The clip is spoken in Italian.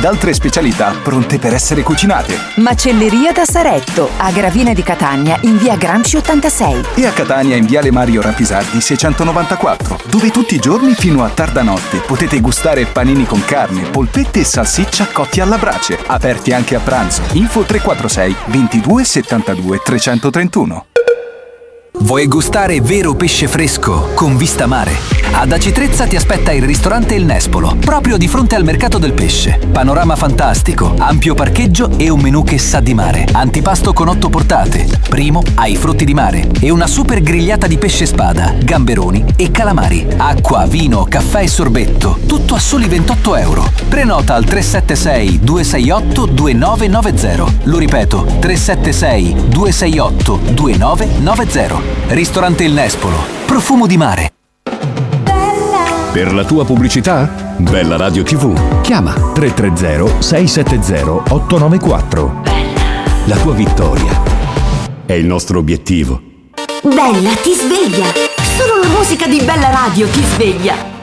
altre specialità pronte per essere cucinate. Macelleria da Saretto, a Gravina di Catania in via Gramsci 86 e a Catania in viale Mario Rapisardi 694, dove tutti i giorni fino a tarda notte potete gustare panini con carne, polpette e salsiccia cotti alla brace, aperti anche a pranzo. Info 346 22 72 331. Vuoi gustare vero pesce fresco con vista mare? Ad Aci Trezza ti aspetta il ristorante Il Nespolo, proprio di fronte al mercato del pesce. Panorama fantastico, ampio parcheggio e un menù che sa di mare. Antipasto con 8 portate, primo ai frutti di mare e una super grigliata di pesce spada, gamberoni e calamari. Acqua, vino, caffè e sorbetto, tutto a soli 28 euro. Prenota al 376 268 2990. Lo ripeto, 376 268 2990. Ristorante Il Nespolo, profumo di mare. Per la tua pubblicità? Bella Radio TV. Chiama 330 670 894. La tua vittoria è il nostro obiettivo. Bella ti sveglia. Solo la musica di Bella Radio ti sveglia.